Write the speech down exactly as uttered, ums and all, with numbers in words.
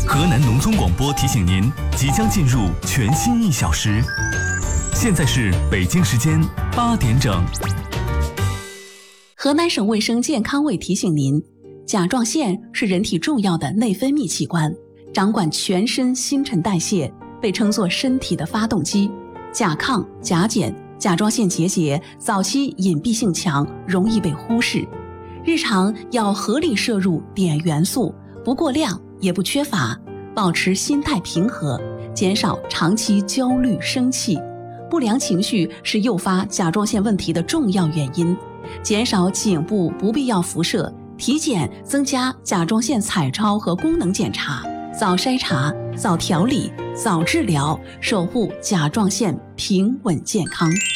河南农村广播提醒您，即将进入全新一小时。现在是北京时间八点整。 河南省卫生健康委提醒您，甲状腺是人体重要的内分泌器官，掌管全身新陈代谢，被称作身体的发动机。甲亢、甲减、甲状腺结节早期隐蔽性强，容易被忽视。日常要合理摄入碘元素，不过量也不缺乏，保持心态平和，减少长期焦虑生气。不良情绪是诱发甲状腺问题的重要原因，减少颈部不必要辐射，体检增加甲状腺彩超和功能检查，早筛查、早调理、早治疗，守护甲状腺平稳健康。